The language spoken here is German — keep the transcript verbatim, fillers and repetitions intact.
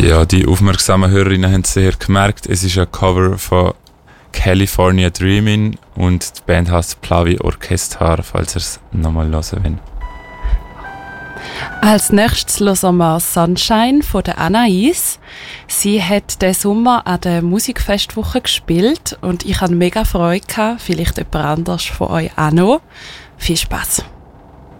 Ja, die aufmerksamen Hörerinnen haben es sehr gemerkt. Es ist ein Cover von California Dreamin' und die Band heisst Plavi Orchestra, falls ihr es nochmal hören wollt. Als nächstes hören wir Sunshine von der Anais. Sie hat diesen Sommer an der Musikfestwoche gespielt und ich hatte mega Freude gehabt, vielleicht jemand anders von euch auch noch. Viel Spass!